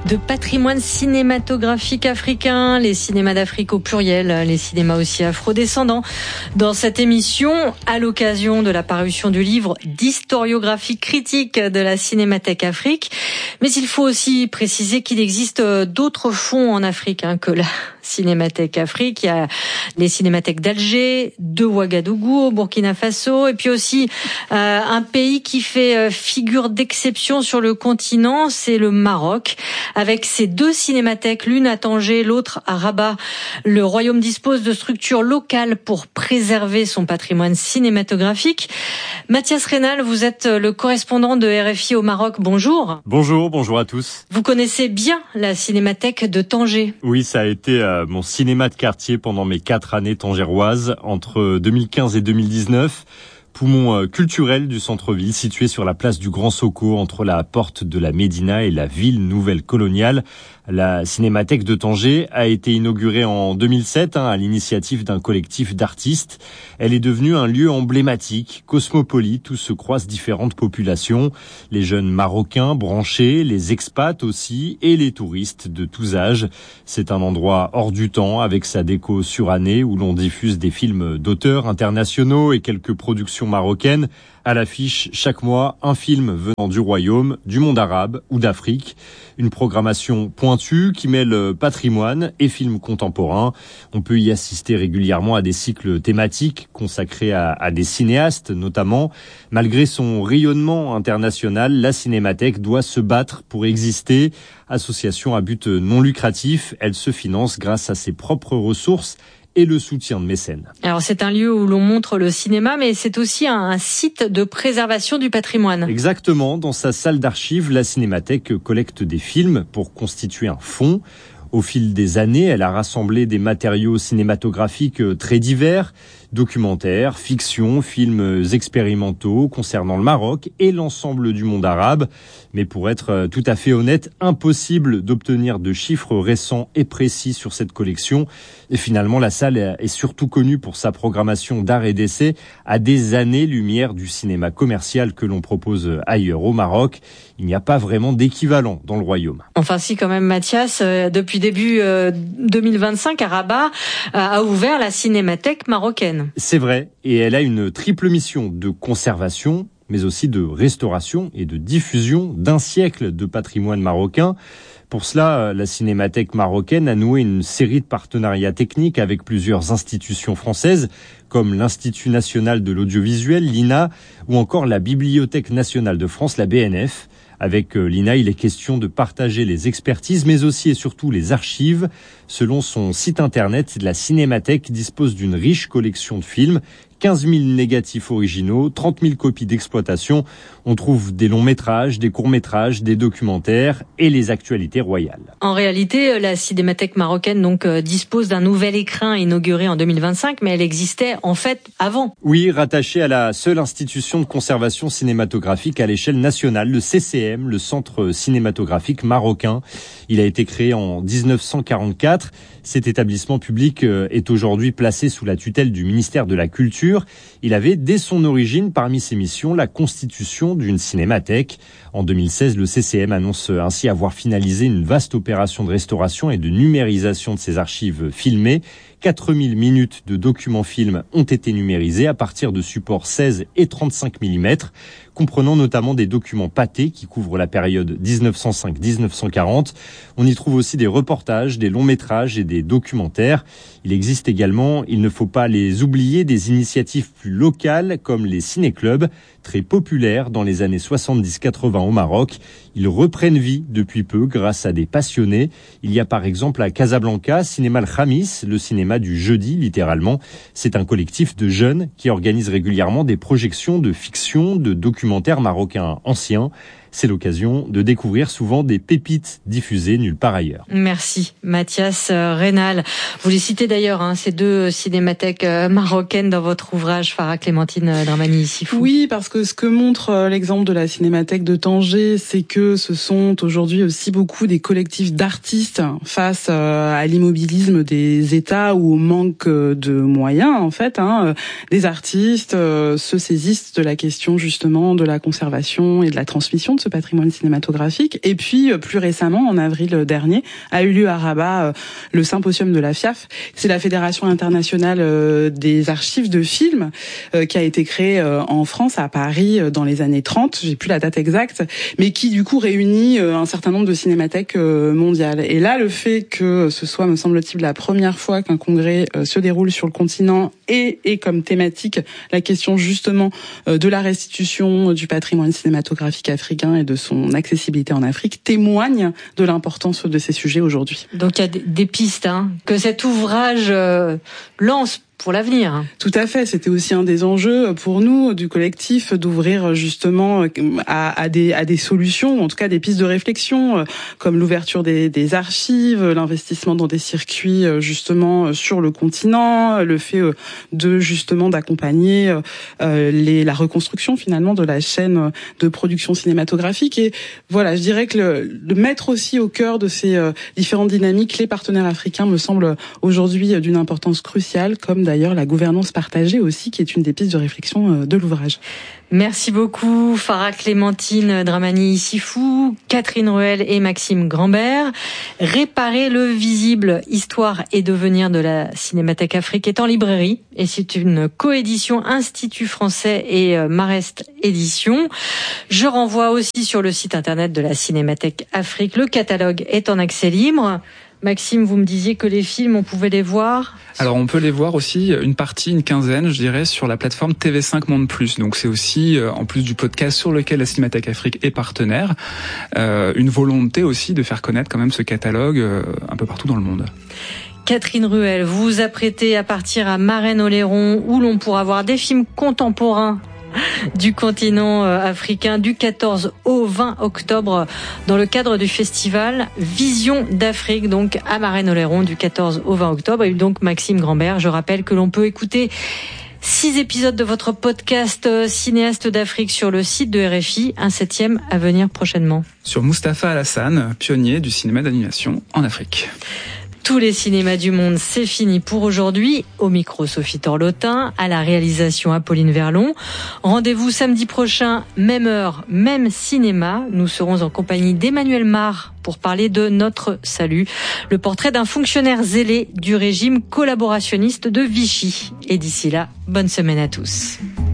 de patrimoine cinématographique africain, les cinémas d'Afrique au pluriel, les cinémas aussi afrodescendants. Dans cette émission, à l'occasion de la parution du livre d'historiographie critique de la Cinémathèque Afrique. Mais il faut aussi préciser qu'il existe d'autres fonds en Afrique que la Cinémathèque Afrique. Il y a les cinémathèques d'Alger, de Ouagadougou au Burkina Faso, et puis aussi un pays qui fait figure d'exception sur le continent, c'est le Maroc. Avec ses deux cinémathèques, l'une à Tanger, l'autre à Rabat, le royaume dispose de structures locales pour préserver son patrimoine cinématographique. Mathias Rénal, vous êtes le correspondant de RFI au Maroc. Bonjour. Bonjour à tous. Vous connaissez bien la cinémathèque de Tanger. Oui, ça a été mon cinéma de quartier pendant mes 4 années tangéroises, entre 2015 et 2019. Poumon culturel du centre-ville, situé sur la place du Grand Soko, entre la porte de la Médina et la ville nouvelle coloniale. La Cinémathèque de Tanger a été inaugurée en 2007 à l'initiative d'un collectif d'artistes. Elle est devenue un lieu emblématique, cosmopolite, où se croisent différentes populations. Les jeunes Marocains branchés, les expats aussi, et les touristes de tous âges. C'est un endroit hors du temps, avec sa déco surannée, où l'on diffuse des films d'auteurs internationaux et quelques productions marocaines. À l'affiche, chaque mois, un film venant du royaume, du monde arabe ou d'Afrique. Une programmation pointue qui mêle patrimoine et films contemporains. On peut y assister régulièrement à des cycles thématiques consacrés à des cinéastes notamment. Malgré son rayonnement international, la Cinémathèque doit se battre pour exister. Association à but non lucratif, elle se finance grâce à ses propres ressources et le soutien de mécènes. Alors c'est un lieu où l'on montre le cinéma, mais c'est aussi un site de préservation du patrimoine. Exactement, dans sa salle d'archives, la Cinémathèque collecte des films pour constituer un fonds. Au fil des années, elle a rassemblé des matériaux cinématographiques très divers, documentaires, fiction, films expérimentaux concernant le Maroc et l'ensemble du monde arabe. Mais pour être tout à fait honnête, impossible d'obtenir de chiffres récents et précis sur cette collection. Et finalement, la salle est surtout connue pour sa programmation d'art et d'essai à des années-lumière du cinéma commercial que l'on propose ailleurs au Maroc. Il n'y a pas vraiment d'équivalent dans le royaume. Enfin si quand même, Mathias, depuis début 2025, à Rabat a ouvert la Cinémathèque marocaine. C'est vrai, et elle a une triple mission de conservation, mais aussi de restauration et de diffusion d'un siècle de patrimoine marocain. Pour cela, la Cinémathèque marocaine a noué une série de partenariats techniques avec plusieurs institutions françaises, comme l'Institut national de l'audiovisuel, l'INA, ou encore la Bibliothèque nationale de France, la BNF. Avec l'INA, il est question de partager les expertises, mais aussi et surtout les archives. Selon son site internet, la Cinémathèque dispose d'une riche collection de films, 15 000 négatifs originaux, 30 000 copies d'exploitation. On trouve des longs métrages, des courts métrages, des documentaires et les actualités royales. En réalité, la Cinémathèque marocaine dispose d'un nouvel écrin inauguré en 2025, mais elle existait en fait avant. Oui, rattachée à la seule institution de conservation cinématographique à l'échelle nationale, le CCM, le Centre cinématographique marocain. Il a été créé en 1944. Cet établissement public est aujourd'hui placé sous la tutelle du ministère de la Culture. Il avait, dès son origine, parmi ses missions, la constitution d'une cinémathèque. En 2016, le CCM annonce ainsi avoir finalisé une vaste opération de restauration et de numérisation de ses archives filmées. 4000 minutes de documents films ont été numérisés à partir de supports 16 et 35 mm, comprenant notamment des documents pâtés qui couvrent la période 1905-1940. On y trouve aussi des reportages, des longs métrages et des documentaires. Il existe également, il ne faut pas les oublier, des initiatives plus locales comme les ciné-clubs, très populaires dans les années 70-80 au Maroc. Ils reprennent vie depuis peu grâce à des passionnés. Il y a par exemple à Casablanca, Cinéma El Khamis, le cinéma du jeudi littéralement. C'est un collectif de jeunes qui organise régulièrement des projections de fiction, de documentaires marocains anciens. C'est l'occasion de découvrir souvent des pépites diffusées nulle part ailleurs. Merci Mathias Rénal. Vous les citez d'ailleurs, ces deux cinémathèques marocaines dans votre ouvrage, Farah Clémentine Dramani-Sifou. Oui, parce que ce que montre l'exemple de la Cinémathèque de Tanger, c'est que ce sont aujourd'hui aussi beaucoup des collectifs d'artistes face à l'immobilisme des États ou au manque de moyens, en fait. Des artistes se saisissent de la question justement de la conservation et de la transmission de ce patrimoine cinématographique. Et puis, plus récemment, en avril dernier, a eu lieu à Rabat le symposium de la FIAF. C'est la Fédération internationale des archives de films qui a été créée en France, à Paris, dans les années 30. J'ai plus la date exacte, mais qui du coup réunit un certain nombre de cinémathèques mondiales. Et là, le fait que ce soit, me semble-t-il, la première fois qu'un congrès se déroule sur le continent et comme thématique la question justement de la restitution du patrimoine cinématographique africain et de son accessibilité en Afrique témoigne de l'importance de ces sujets aujourd'hui. Donc il y a des pistes que cet ouvrage lance pour l'avenir. Tout à fait. C'était aussi un des enjeux pour nous, du collectif, d'ouvrir justement à des solutions, en tout cas des pistes de réflexion, comme l'ouverture des archives, l'investissement dans des circuits justement sur le continent, le fait de justement d'accompagner la reconstruction finalement de la chaîne de production cinématographique. Et voilà, je dirais que le mettre aussi au cœur de ces différentes dynamiques, les partenaires africains me semble aujourd'hui d'une importance cruciale, comme d'ailleurs la gouvernance partagée aussi, qui est une des pistes de réflexion de l'ouvrage. Merci beaucoup Farah Clémentine Dramani-Sifou, Catherine Ruel et Maxime Grambert. Réparer le visible, histoire et devenir de la Cinémathèque Afrique est en librairie et c'est une coédition Institut français et Marest Éditions. Je renvoie aussi sur le site internet de la Cinémathèque Afrique. Le catalogue est en accès libre. Maxime, vous me disiez que les films, on pouvait les voir ? Alors on peut les voir aussi, une quinzaine, je dirais, sur la plateforme TV5 Monde Plus. Donc c'est aussi, en plus du podcast sur lequel la Cinémathèque Afrique est partenaire, une volonté aussi de faire connaître quand même ce catalogue un peu partout dans le monde. Catherine Ruel, vous vous apprêtez à partir à Marennes-Oléron, où l'on pourra voir des films contemporains du continent africain du 14 au 20 octobre dans le cadre du festival Vision d'Afrique, donc à Marennes-Oléron du 14 au 20 octobre. Et donc Maxime Grambert, je rappelle que l'on peut écouter 6 épisodes de votre podcast Cinéaste d'Afrique sur le site de RFI, un 7e à venir prochainement. Sur Mustapha Alassane, pionnier du cinéma d'animation en Afrique. Tous les cinémas du monde, c'est fini pour aujourd'hui. Au micro, Sophie Torlotin, à la réalisation Apolline Verlon. Rendez-vous samedi prochain, même heure, même cinéma. Nous serons en compagnie d'Emmanuel Mar pour parler de Notre Salut, le portrait d'un fonctionnaire zélé du régime collaborationniste de Vichy. Et d'ici là, bonne semaine à tous.